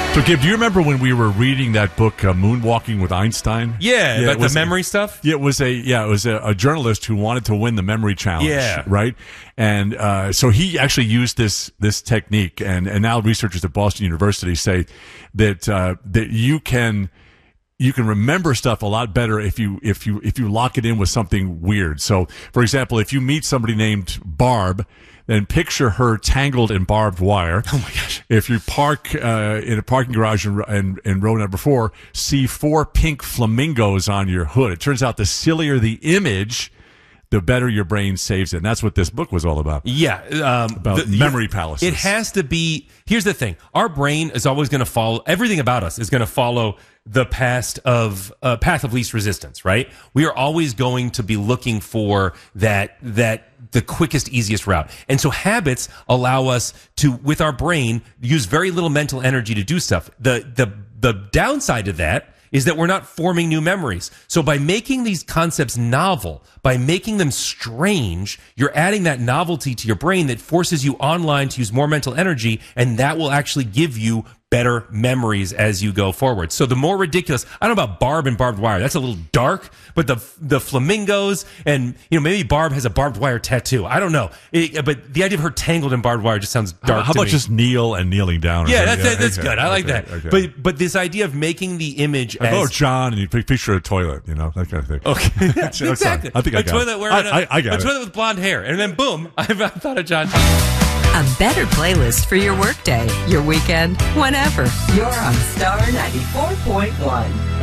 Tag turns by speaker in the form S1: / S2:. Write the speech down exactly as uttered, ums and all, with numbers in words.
S1: So, Gabe, do you remember when we were reading that book, uh, Moonwalking with Einstein?
S2: Yeah,
S1: yeah
S2: about
S1: was,
S2: the memory stuff?
S1: Yeah, it was a yeah, it was a, a journalist who wanted to win the memory challenge.
S2: Yeah.
S1: Right? And uh, so he actually used this this technique, and, and now researchers at Boston University say that uh, that you can you can remember stuff a lot better if you if you if you lock it in with something weird. So, for example, if you meet somebody named Barb, then picture her tangled in barbed wire.
S2: Oh my gosh.
S1: If you park uh, in a parking garage in, in, in row number four, see four pink flamingos on your hood. It turns out the sillier the image, the better your brain saves it. And that's what this book was all about.
S2: Yeah. Um,
S1: about
S2: the,
S1: memory palaces.
S2: It has to be. Here's the thing. Our brain is always going to follow, everything about us is going to follow the past of uh, path of least resistance, right? We are always going to be looking for that, that, the quickest, easiest route. And so habits allow us to, with our brain, use very little mental energy to do stuff. The, the, the downside of that is that we're not forming new memories. So by making these concepts novel, by making them strange, you're adding that novelty to your brain that forces you online to use more mental energy, and that will actually give you better memories as you go forward. So the more ridiculous, I don't know about Barb and barbed wire. That's a little dark, but the the flamingos and, you know, maybe Barb has a barbed wire tattoo. I don't know. It, but the idea of her tangled in barbed wire just sounds dark.
S1: How
S2: to
S1: about
S2: me.
S1: just kneel and kneeling down? Or
S2: yeah,
S1: something?
S2: that's,
S1: yeah,
S2: that's
S1: okay,
S2: good. I like
S1: okay,
S2: that.
S1: okay.
S2: But but this idea of making the image
S1: Like,
S2: as...
S1: oh, John, and you picture a toilet, you know, that kind of thing.
S2: Okay.
S1: That's
S2: Exactly.
S1: fine. I think I
S2: a
S1: got
S2: toilet
S1: it.
S2: wearing
S1: I, I, I got
S2: a
S1: it.
S2: toilet with blonde hair. And then boom, I thought of John.
S3: A better playlist for your workday, your weekend, whenever. You're on Star ninety-four point one.